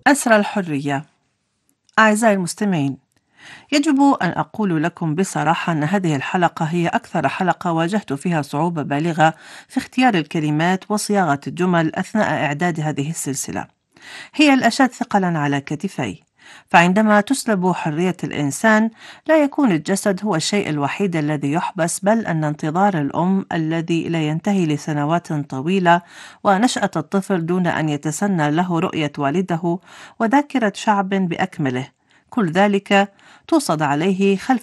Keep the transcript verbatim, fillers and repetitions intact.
أسرى الحرية. أعزائي المستمعين، يجب أن أقول لكم بصراحة أن هذه الحلقة هي أكثر حلقة واجهت فيها صعوبة بالغة في اختيار الكلمات وصياغة الجمل أثناء إعداد هذه السلسلة. هي الأشد ثقلا على كتفي، فعندما تسلب حرية الإنسان لا يكون الجسد هو الشيء الوحيد الذي يحبس، بل أن انتظار الأم الذي لا ينتهي لسنوات طويلة، ونشأة الطفل دون أن يتسنى له رؤية والده، وذاكرة شعب بأكمله، كل ذلك توصد عليه خلف